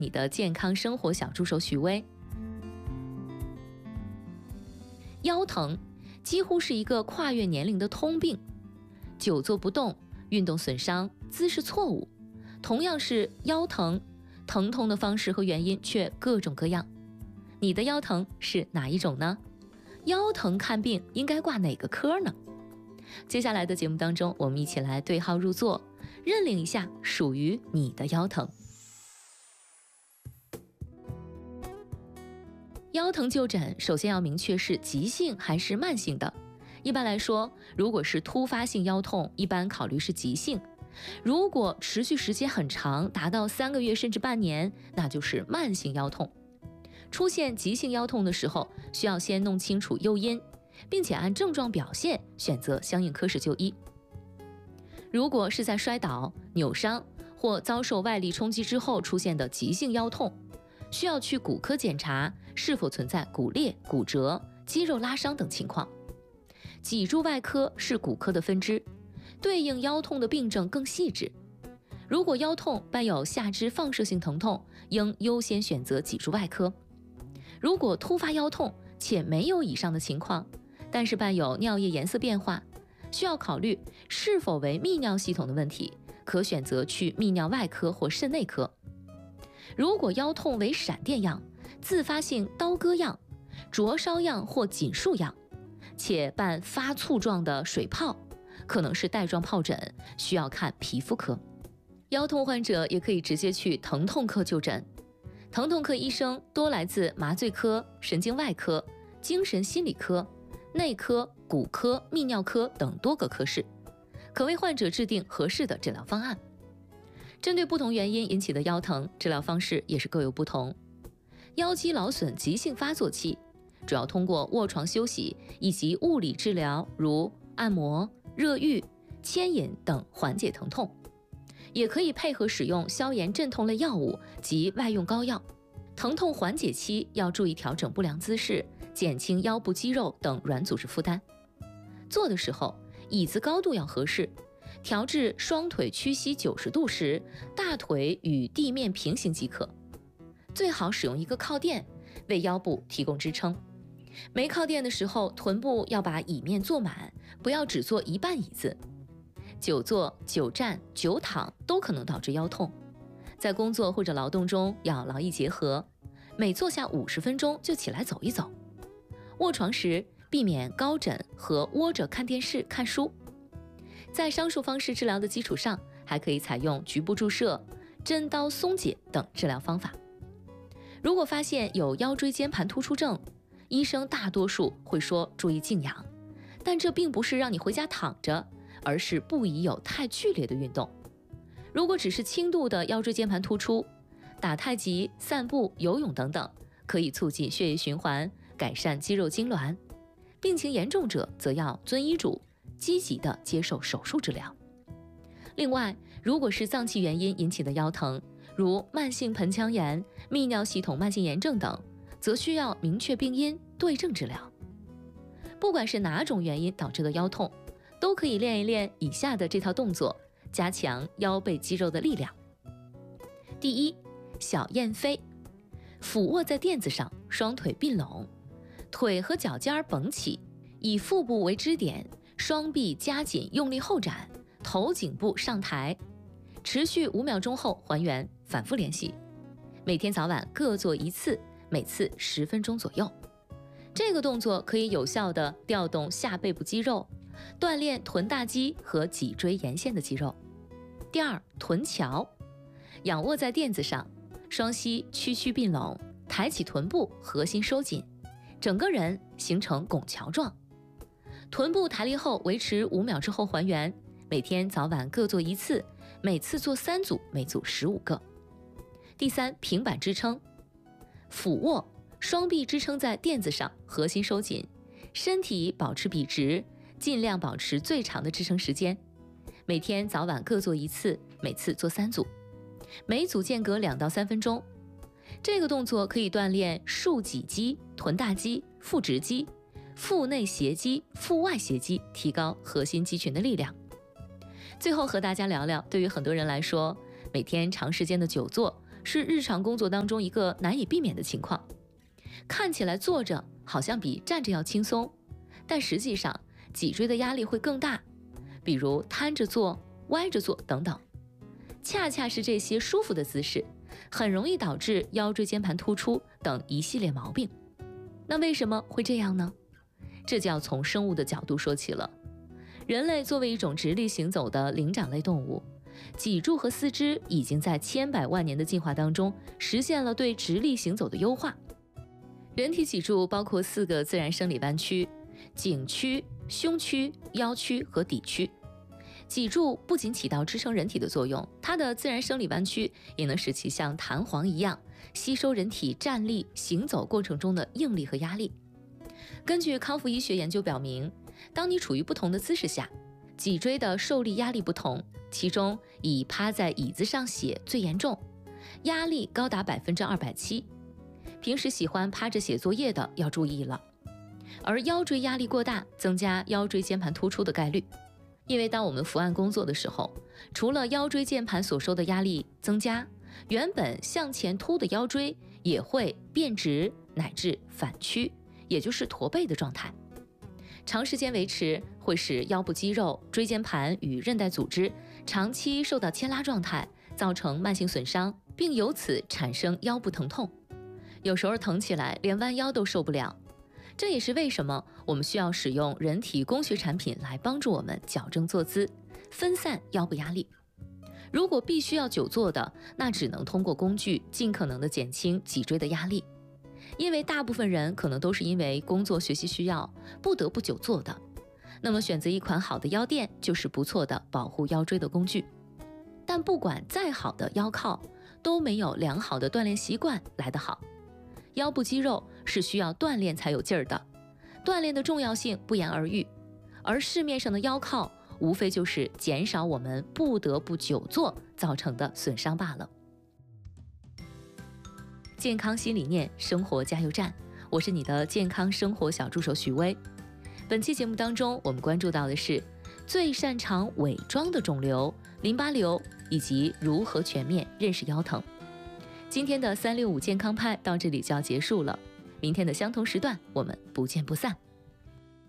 你的健康生活小助手许巍。腰疼几乎是一个跨越年龄的通病，久坐不动、运动损伤、姿势错误，同样是腰疼，疼痛的方式和原因却各种各样。你的腰疼是哪一种呢？腰疼看病应该挂哪个科呢？接下来的节目当中，我们一起来对号入座，认领一下属于你的腰疼。腰疼就诊首先要明确是急性还是慢性的。一般来说，如果是突发性腰痛，一般考虑是急性；如果持续时间很长，达到3个月甚至半年，那就是慢性腰痛。出现急性腰痛的时候，需要先弄清楚诱因，并且按症状表现选择相应科室就医。如果是在摔倒、扭伤或遭受外力冲击之后出现的急性腰痛，需要去骨科检查是否存在骨裂、骨折、肌肉拉伤等情况。脊柱外科是骨科的分支，对应腰痛的病症更细致。如果腰痛伴有下肢放射性疼痛，应优先选择脊柱外科。如果突发腰痛且没有以上的情况，但是伴有尿液颜色变化，需要考虑是否为泌尿系统的问题，可选择去泌尿外科或肾内科。如果腰痛为闪电样、自发性刀割样、灼烧样或紧束样，且伴发醋状的水泡，可能是带状疱疹，需要看皮肤科。腰痛患者也可以直接去疼痛科就诊，疼痛科医生多来自麻醉科、神经外科、精神心理科、内科、骨科、泌尿科等多个科室，可为患者制定合适的治疗方案。针对不同原因引起的腰疼，治疗方式也是各有不同。腰肌劳损急性发作期，主要通过卧床休息以及物理治疗，如按摩、热浴、牵引等缓解疼痛，也可以配合使用消炎镇痛类药物及外用膏药。疼痛缓解期要注意调整不良姿势，减轻腰部肌肉等软组织负担。坐的时候，椅子高度要合适，调至双腿屈膝90度时，大腿与地面平行即可。最好使用一个靠垫，为腰部提供支撑。没靠垫的时候，臀部要把椅面坐满，不要只坐一半椅子。久坐、久站、久躺都可能导致腰痛。在工作或者劳动中要劳逸结合，每坐下50分钟就起来走一走。卧床时避免高枕和窝着看电视、看书。在上述方式治疗的基础上，还可以采用局部注射、针刀松解等治疗方法。如果发现有腰椎间盘突出症，医生大多数会说注意静养，但这并不是让你回家躺着，而是不宜有太剧烈的运动。如果只是轻度的腰椎间盘突出，打太极、散步、游泳等等，可以促进血液循环，改善肌肉痉挛。病情严重者则要遵医嘱，积极的接受手术治疗。另外，如果是脏器原因引起的腰疼，如慢性盆腔炎、泌尿系统慢性炎症等，则需要明确病因，对症治疗。不管是哪种原因导致的腰痛，都可以练一练以下的这套动作，加强腰背肌肉的力量。第一，小燕飞，俯卧在垫子上，双腿并拢，腿和脚尖绷起，以腹部为支点，双臂夹紧用力后展，头颈部上抬，持续5秒钟后还原，反复练习。每天早晚各做1次，每次10分钟左右。这个动作可以有效地调动下背部肌肉，锻炼臀大肌和脊椎沿线的肌肉。第二，臀桥，仰卧在垫子上，双膝屈曲并拢，抬起臀部，核心收紧，整个人形成拱桥状。臀部抬立后维持5秒之后还原，每天早晚各做1次，每次做3组，每组15个。第三，平板支撑，俯卧，双臂支撑在垫子上，核心收紧，身体保持笔直，尽量保持最长的支撑时间。每天早晚各做1次，每次做3组，每组间隔2到3分钟。这个动作可以锻炼竖脊肌、臀大肌、腹直肌、腹内斜肌、腹外斜肌，提高核心肌群的力量。最后和大家聊聊，对于很多人来说，每天长时间的久坐， 是日常工作当中一个难以避免的情况。看起来坐着好像比站着要轻松，但实际上脊椎的压力会更大，比如瘫着坐、歪着坐等等。恰恰是这些舒服的姿势，很容易导致腰椎间盘突出等一系列毛病。那为什么会这样呢？这就要从生物的角度说起了。人类作为一种直立行走的灵长类动物，脊柱和四肢已经在千百万年的进化当中实现了对直立行走的优化。人体脊柱包括4个自然生理弯曲：颈区、胸区、腰区和骶区。脊柱不仅起到支撑人体的作用，它的自然生理弯曲也能使其像弹簧一样吸收人体站立、行走过程中的应力和压力。根据康复医学研究表明，当你处于不同的姿势下，脊椎的受力压力不同，其中以趴在椅子上写最严重，压力高达270%。平时喜欢趴着写作业的要注意了。而腰椎压力过大，增加腰椎间盘突出的概率。因为当我们伏案工作的时候，除了腰椎间盘所受的压力增加，原本向前凸的腰椎也会变直乃至反曲，也就是驼背的状态。长时间维持会使腰部肌肉、椎间盘与韧带组织长期受到牵拉状态，造成慢性损伤，并由此产生腰部疼痛。有时候疼起来连弯腰都受不了。这也是为什么我们需要使用人体工学产品来帮助我们矫正坐姿，分散腰部压力。如果必须要久坐的，那只能通过工具尽可能的减轻脊椎的压力。因为大部分人可能都是因为工作学习需要不得不久坐的，那么选择一款好的腰垫就是不错的保护腰椎的工具。但不管再好的腰靠，都没有良好的锻炼习惯来得好。腰部肌肉是需要锻炼才有劲儿的，锻炼的重要性不言而喻。而市面上的腰靠，无非就是减少我们不得不久坐造成的损伤罢了。健康新理念，生活加油站，我是你的健康生活小助手许巍。本期节目当中，我们关注到的是最擅长伪装的肿瘤——淋巴瘤，以及如何全面认识腰疼。今天的365健康派到这里就要结束了，明天的相同时段我们不见不散。